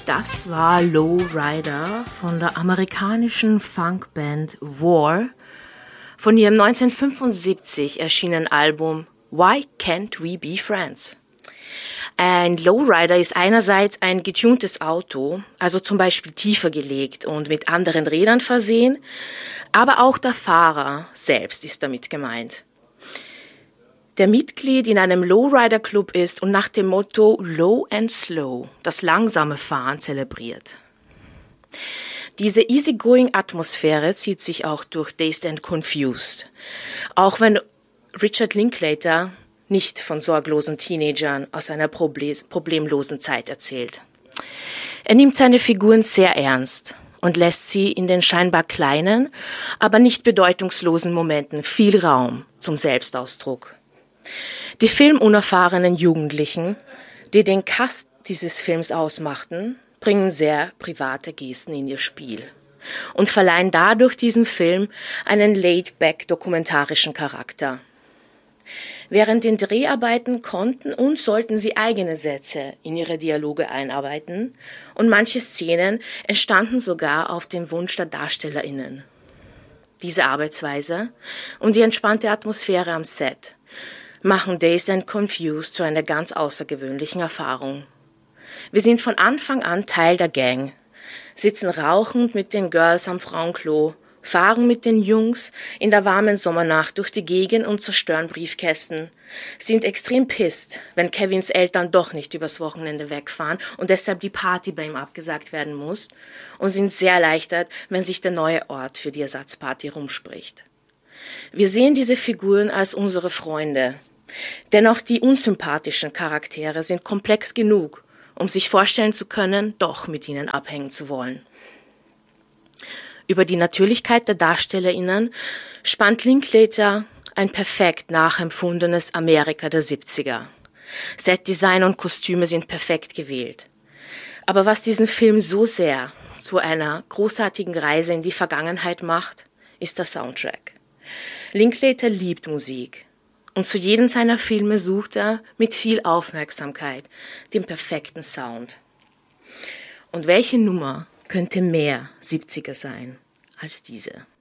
Das war Low Rider von der amerikanischen Funkband War von ihrem 1975 erschienenen Album Why Can't We Be Friends? Ein Lowrider ist einerseits ein getuntes Auto, also zum Beispiel tiefer gelegt und mit anderen Rädern versehen, aber auch der Fahrer selbst ist damit gemeint. Der Mitglied in einem Lowrider-Club ist und nach dem Motto Low and Slow das langsame Fahren zelebriert. Diese Easygoing-Atmosphäre zieht sich auch durch Dazed and Confused, auch wenn Richard Linklater nicht von sorglosen Teenagern aus einer problemlosen Zeit erzählt. Er nimmt seine Figuren sehr ernst und lässt sie in den scheinbar kleinen, aber nicht bedeutungslosen Momenten viel Raum zum Selbstausdruck. Die filmunerfahrenen Jugendlichen, die den Cast dieses Films ausmachten, bringen sehr private Gesten in ihr Spiel und verleihen dadurch diesem Film einen laid-back-dokumentarischen Charakter. Während den Dreharbeiten konnten und sollten sie eigene Sätze in ihre Dialoge einarbeiten und manche Szenen entstanden sogar auf den Wunsch der DarstellerInnen. Diese Arbeitsweise und die entspannte Atmosphäre am Set machen Dazed and Confused zu einer ganz außergewöhnlichen Erfahrung. Wir sind von Anfang an Teil der Gang, sitzen rauchend mit den Girls am Frauenklo, fahren mit den Jungs in der warmen Sommernacht durch die Gegend und zerstören Briefkästen, sind extrem pisst, wenn Kevins Eltern doch nicht übers Wochenende wegfahren und deshalb die Party bei ihm abgesagt werden muss und sind sehr erleichtert, wenn sich der neue Ort für die Ersatzparty rumspricht. Wir sehen diese Figuren als unsere Freunde, denn auch die unsympathischen Charaktere sind komplex genug, um sich vorstellen zu können, doch mit ihnen abhängen zu wollen. Über die Natürlichkeit der DarstellerInnen spannt Linklater ein perfekt nachempfundenes Amerika der 70er. Setdesign und Kostüme sind perfekt gewählt. Aber was diesen Film so sehr zu einer großartigen Reise in die Vergangenheit macht, ist der Soundtrack. Linklater liebt Musik und zu jedem seiner Filme sucht er mit viel Aufmerksamkeit den perfekten Sound. Und welche Nummer könnte mehr 70er sein als diese?